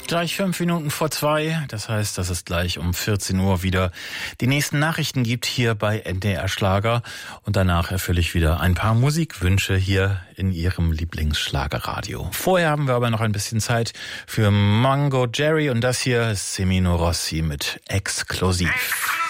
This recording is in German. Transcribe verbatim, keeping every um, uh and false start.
Gleich fünf Minuten vor zwei, das heißt, dass es gleich um vierzehn Uhr wieder die nächsten Nachrichten gibt hier bei N D R Schlager und danach erfülle ich wieder ein paar Musikwünsche hier in Ihrem Lieblingsschlagerradio. Vorher haben wir aber noch ein bisschen Zeit für Mango Jerry und das hier ist Semino Rossi mit Exklusiv.